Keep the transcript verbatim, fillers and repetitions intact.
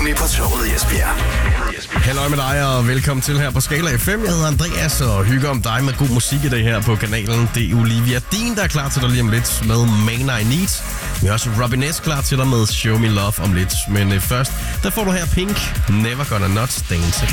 Tony på toget i Esbjerg. Halløj med dig, og velkommen til her på Skala F M. Jeg hedder Andreas, og hygger om dig med god musik i dag her på kanalen. Det er Olivia Dean, der er klar til dig lige om lidt med Man I Need. Vi har også Robin S. klar til dig med Show Me Love om lidt. Men øh, først, der får du her Pink, Never Gonna Not Dance Again.